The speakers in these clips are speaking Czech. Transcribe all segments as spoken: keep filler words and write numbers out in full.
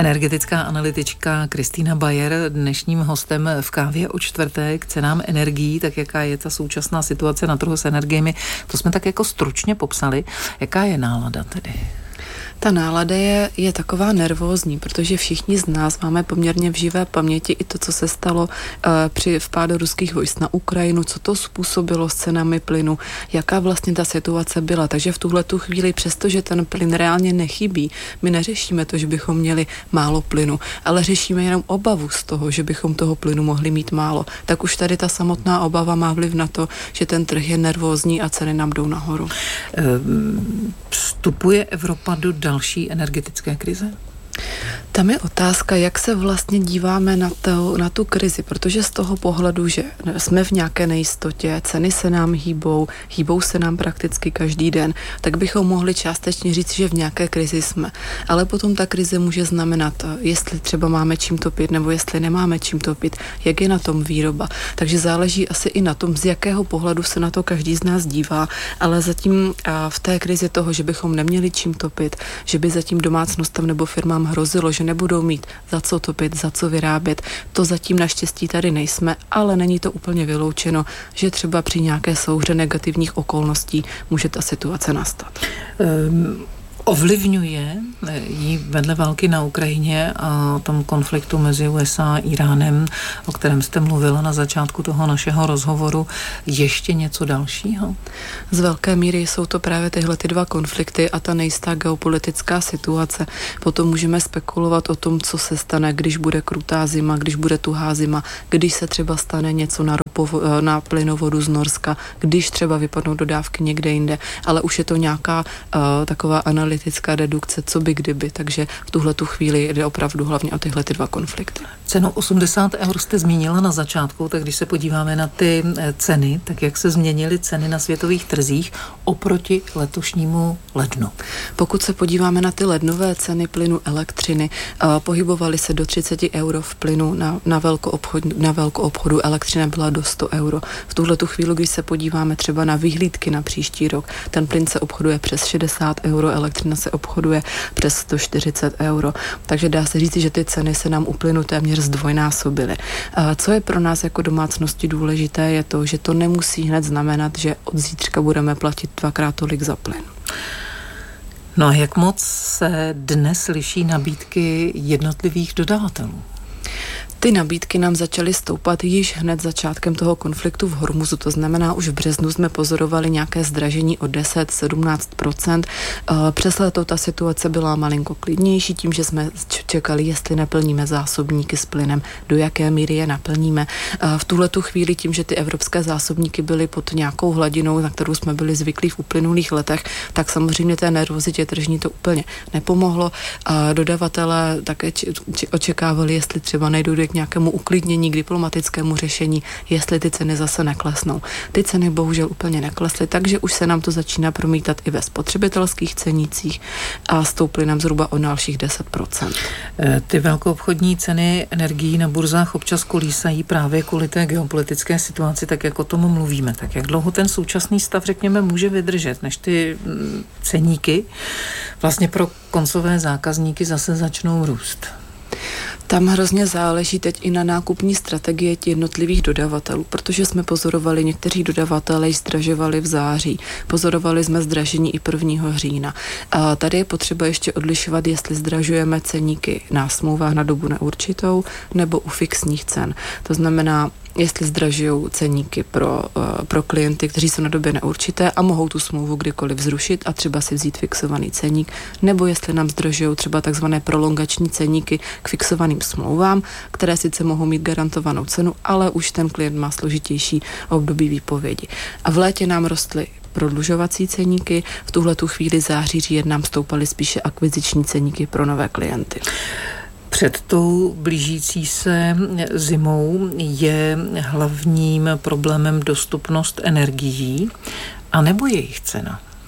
Energetická analytička Kristýna Bayer dnešním hostem v Kávě o čtvrté k cenám energií, tak jaká je ta současná situace na trhu s energiemi. To jsme tak jako stručně popsali. Jaká je nálada tedy? Ta nálada je, je taková nervózní, protože všichni z nás máme poměrně v živé paměti i to, co se stalo uh, při vpádu ruských vojsk na Ukrajinu, co to způsobilo s cenami plynu, jaká vlastně ta situace byla. Takže v tuhle tu chvíli, přestože ten plyn reálně nechybí, my neřešíme to, že bychom měli málo plynu, ale řešíme jenom obavu z toho, že bychom toho plynu mohli mít málo. Tak už tady ta samotná obava má vliv na to, že ten trh je nervózní a ceny nám jdou nahoru. Vstupuje Evropa do další energetické krize? Tam je otázka, jak se vlastně díváme na, to, na tu krizi, protože z toho pohledu, že jsme v nějaké nejistotě, ceny se nám hýbou, hýbou se nám prakticky každý den, tak bychom mohli částečně říct, že v nějaké krizi jsme. Ale potom ta krize může znamenat, jestli třeba máme čím topit, nebo jestli nemáme čím topit, jak je na tom výroba. Takže záleží asi i na tom, z jakého pohledu se na to každý z nás dívá, ale zatím v té krizi toho, že bychom neměli čím topit, že by zatím domácnostem nebo firmám hrozilo, že nebudou mít za co topit, za co vyrábět. To zatím naštěstí tady nejsme, ale není to úplně vyloučeno, že třeba při nějaké souhře negativních okolností může ta situace nastat. Um. Ovlivňuje jí vedle války na Ukrajině a tom konfliktu mezi U S A a Iránem, o kterém jste mluvila na začátku toho našeho rozhovoru, ještě něco dalšího? Z velké míry jsou to právě tyhle ty dva konflikty a ta nejistá geopolitická situace. Potom můžeme spekulovat o tom, co se stane, když bude krutá zima, když bude tuhá zima, když se třeba stane něco na ropovo- na plynovodu z Norska, když třeba vypadnou dodávky někde jinde, ale už je to nějaká uh, taková analýza politická dedukce, co by kdyby, takže v tuhle tu chvíli jde opravdu hlavně o tyhle ty dva konflikty. Cenu osmdesát eur jste zmínila na začátku, tak když se podíváme na ty ceny, tak jak se změnily ceny na světových trzích oproti letošnímu lednu? Pokud se podíváme na ty lednové ceny plynu, elektřiny, pohybovaly se do třicet euro v plynu, na, na, velkoobchod, na velkoobchodu elektřina byla do sto euro. V tuhle tu chvíli, když se podíváme třeba na vyhlídky na příští rok, ten plyn se obchoduje přes šedesát euro, elektřina se obchoduje přes sto čtyřicet euro. Takže dá se říct, že ty ceny se nám u plynu téměř zdvojnásobily. Co je pro nás jako domácnosti důležité, je to, že to nemusí hned znamenat, že od zítřka budeme platit dvakrát tolik za plyn. No a jak moc se dnes liší nabídky jednotlivých dodavatelů? Ty nabídky nám začaly stoupat již hned začátkem toho konfliktu v Hormuzu, to znamená, už v březnu jsme pozorovali nějaké zdražení o deset až sedmnáct procent. Přes léto ta situace byla malinko klidnější tím, že jsme čekali, jestli naplníme zásobníky s plynem, do jaké míry je naplníme. V tuhletu chvíli tím, že ty evropské zásobníky byly pod nějakou hladinou, na kterou jsme byli zvyklí v uplynulých letech, tak samozřejmě té nervozitě tržní to úplně nepomohlo. Dodavatelé také očekávali, jestli třeba nejdou k nějakému uklidnění, k diplomatickému řešení, jestli ty ceny zase neklesnou. Ty ceny bohužel úplně neklesly, takže už se nám to začíná promítat i ve spotřebitelských cenících a stouply nám zhruba o dalších deset procent. Ty velkoobchodní ceny energií na burzách občas kolísají právě kvůli té geopolitické situaci, tak jak o tom mluvíme. Tak jak dlouho ten současný stav, řekněme, může vydržet, než ty ceníky vlastně pro koncové zákazníky zase začnou růst? Tam hrozně záleží teď i na nákupní strategie jednotlivých dodavatelů, protože jsme pozorovali, někteří dodavatelé zdražovali v září, pozorovali jsme zdražení i prvního října. A tady je potřeba ještě odlišovat, jestli zdražujeme ceníky na smlouvách na dobu neurčitou nebo u fixních cen. To znamená, jestli zdražují ceníky pro, uh, pro klienty, kteří jsou na době neurčité a mohou tu smlouvu kdykoliv zrušit a třeba si vzít fixovaný ceník, nebo jestli nám zdražují třeba takzvané prolongační ceníky k fixovaným smlouvám, které sice mohou mít garantovanou cenu, ale už ten klient má složitější období výpovědi. A v létě nám rostly prodlužovací ceníky, v tuhletu chvíli září, říjen nám stoupaly spíše akviziční ceníky pro nové klienty. Před tou blížící se zimou je hlavním problémem dostupnost energií, anebo jejich cena? V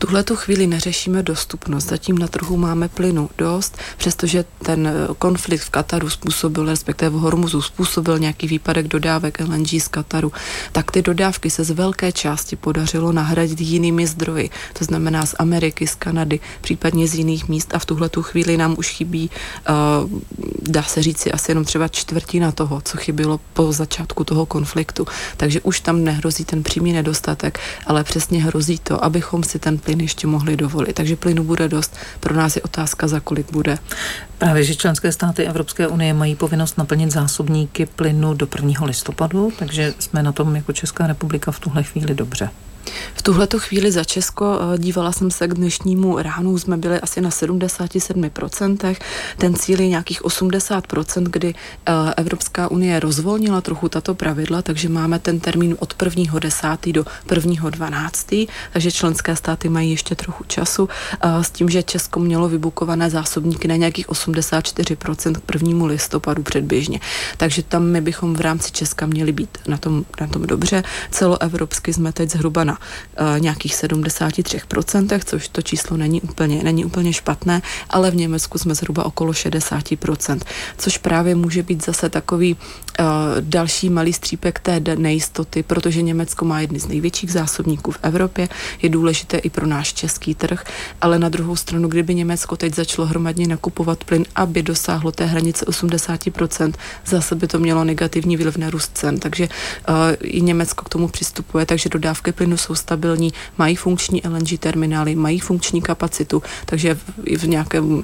tuhletu chvíli neřešíme dostupnost. Zatím na trhu máme plynu dost, přestože ten konflikt v Kataru způsobil, respektive v Hormuzu způsobil nějaký výpadek dodávek L N G z Kataru, tak ty dodávky se z velké části podařilo nahradit jinými zdroji. To znamená z Ameriky, z Kanady, případně z jiných míst a v tuhletu chvíli nám už chybí, uh, dá se říci, asi jenom třeba čtvrtina toho, co chybělo po začátku toho konfliktu. Takže už tam nehrozí ten přímý nedostatek, ale přesně hrozí to, abychom si ten plyn ještě mohli dovolit. Takže plynu bude dost. Pro nás je otázka, za kolik bude. Právě, že členské státy Evropské unie mají povinnost naplnit zásobníky plynu do prvního listopadu, takže jsme na tom jako Česká republika v tuhle chvíli dobře. V tuhleto chvíli za Česko, dívala jsem se k dnešnímu ránu, jsme byli asi na sedmdesát sedm procent. Ten cíl je nějakých osmdesát procent, kdy Evropská unie rozvolnila trochu tato pravidla, takže máme ten termín od prvního desátého do prvního dvanáctého takže členské státy mají ještě trochu času s tím, že Česko mělo vybukované zásobníky na nějakých osmdesát čtyři procent k prvnímu listopadu předběžně. Takže tam my bychom v rámci Česka měli být na tom, na tom dobře. Celoevropsky jsme teď zhruba na uh, nějakých sedmdesát tři procent, což to číslo není úplně, není úplně špatné, ale v Německu jsme zhruba okolo šedesát procent, což právě může být zase takový uh, další malý střípek té nejistoty, protože Německo má jedny z největších zásobníků v Evropě, je důležité i pro náš český trh, ale na druhou stranu, kdyby Německo teď začalo hromadně nakupovat plyn, aby dosáhlo té hranice osmdesát procent, zase by to mělo negativní vliv na růst cen, takže uh, i Německo k tomu přistupuje, takže dodávky plynu jsou stabilní, mají funkční L N G terminály, mají funkční kapacitu, takže v, v nějakém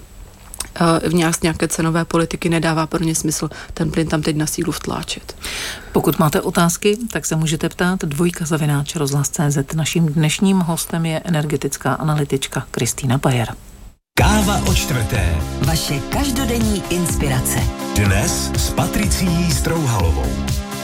v nějaké cenové politiky nedává pro ně smysl ten plyn tam teď na sílu vtláčet. Pokud máte otázky, tak se můžete ptát dvojka zavináč rozhlas tečka cé zet. Naším dnešním hostem je energetická analytička Kristýna Bayer. Káva o čtvrté. Vaše každodenní inspirace. Dnes s Patricií Strouhalovou.